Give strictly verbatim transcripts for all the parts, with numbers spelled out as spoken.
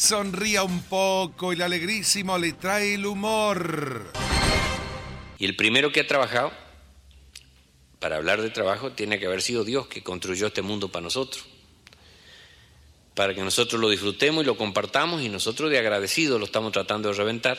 sonría un poco, el alegrísimo le trae el humor. Y el primero que ha trabajado, para hablar de trabajo, tiene que haber sido Dios, que construyó este mundo para nosotros, para que nosotros lo disfrutemos y lo compartamos, y nosotros de agradecidos lo estamos tratando de reventar,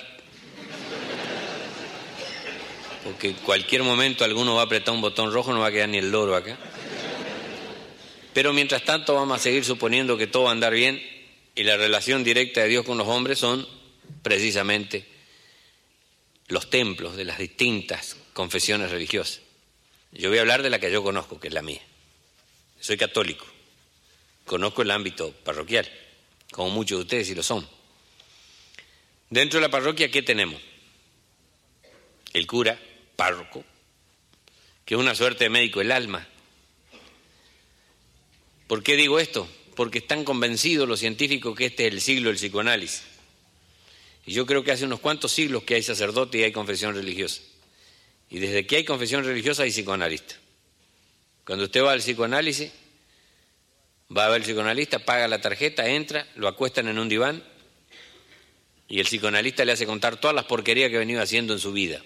porque en cualquier momento alguno va a apretar un botón rojo, no va a quedar ni el loro acá. Pero mientras tanto vamos a seguir suponiendo que todo va a andar bien, y la relación directa de Dios con los hombres son precisamente los templos de las distintas confesiones religiosas. Yo voy a hablar de la que yo conozco, que es la mía. Soy católico, conozco el ámbito parroquial, como muchos de ustedes sí lo son. Dentro de la parroquia, ¿qué tenemos? El cura, párroco, que es una suerte de médico del alma. ¿Por qué digo esto? Porque están convencidos los científicos que este es el siglo del psicoanálisis. Y yo creo que hace unos cuantos siglos que hay sacerdote y hay confesión religiosa. Y desde que hay confesión religiosa hay psicoanalista. Cuando usted va al psicoanálisis, va a ver al psicoanalista, paga la tarjeta, entra, lo acuestan en un diván y el psicoanalista le hace contar todas las porquerías que ha venido haciendo en su vida.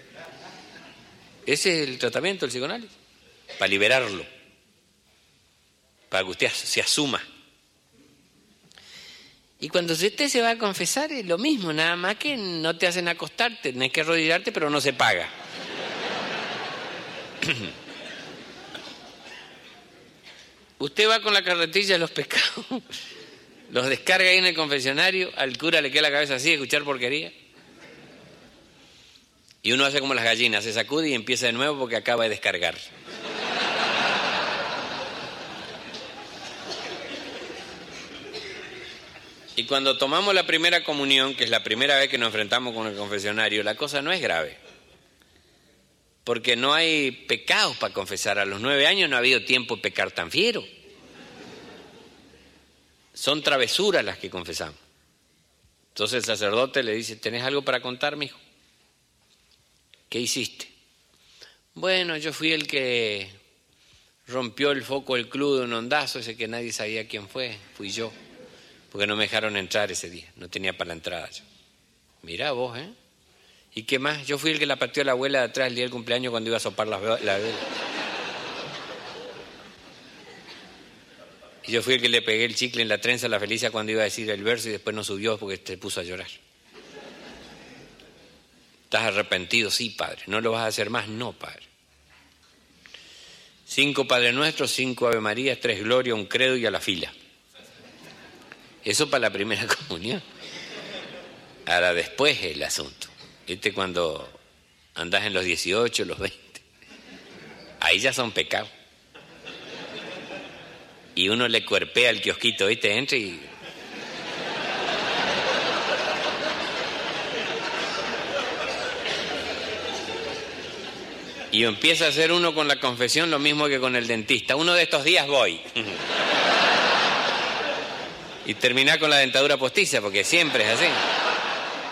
Ese es el tratamiento del psicoanálisis, para liberarlo, para que usted se asuma. Y cuando usted se va a confesar es lo mismo, nada más que no te hacen acostarte, tenés que arrodillarte, pero no se paga. Usted va con la carretilla de los pecados, los descarga ahí en el confesionario, al cura le queda la cabeza así, escuchar porquería. Y uno hace como las gallinas, se sacude y empieza de nuevo porque acaba de descargar. Y cuando tomamos la primera comunión, que es la primera vez que nos enfrentamos con el confesionario, la cosa no es grave. Porque no hay pecados para confesar. A los nueve años no ha habido tiempo de pecar tan fiero. Son travesuras las que confesamos. Entonces el sacerdote le dice, ¿tenés algo para contar, mijo? ¿Qué hiciste? Bueno, yo fui el que rompió el foco del club de un hondazo, ese que nadie sabía quién fue, fui yo. Porque no me dejaron entrar ese día, no tenía para la entrada yo. Mirá vos, ¿eh? ¿Y qué más? Yo fui el que la pateó a la abuela de atrás el día del cumpleaños cuando iba a sopar la vela. Y yo fui el que le pegué el chicle en la trenza a la Felicia cuando iba a decir el verso y después no subió porque se puso a llorar. ¿Estás arrepentido? Sí, padre. ¿No lo vas a hacer más? No, padre. Cinco Padre Nuestros, cinco Ave Marías, tres Gloria, un credo y a la fila. Eso para la primera comunión. Ahora después es el asunto. Este cuando andás en los dieciocho, los veinte. Ahí ya son pecados. Y uno le cuerpea al kiosquito, ¿viste? Entra y... Y empieza a hacer uno con la confesión lo mismo que con el dentista. Uno de estos días voy. Y terminar con la dentadura postiza, porque siempre es así.